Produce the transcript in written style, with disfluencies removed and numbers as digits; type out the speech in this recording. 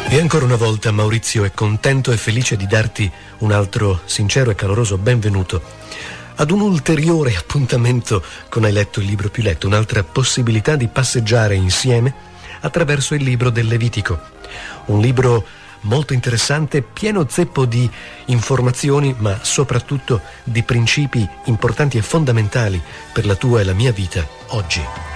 E ancora una volta Maurizio è contento e felice di darti un altro sincero e caloroso benvenuto ad un ulteriore appuntamento con Hai letto il libro più letto, un'altra possibilità di passeggiare insieme attraverso il libro del Levitico. Un libro molto interessante, pieno zeppo di informazioni, ma soprattutto di principi importanti e fondamentali per la tua e la mia vita oggi.